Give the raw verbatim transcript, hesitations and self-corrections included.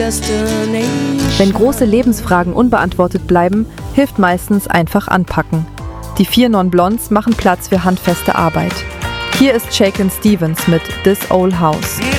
Wenn große Lebensfragen unbeantwortet bleiben, hilft meistens einfach anpacken. Die vier Non-Blondes machen Platz für handfeste Arbeit. Hier ist Shakin' Stevens mit This Old House.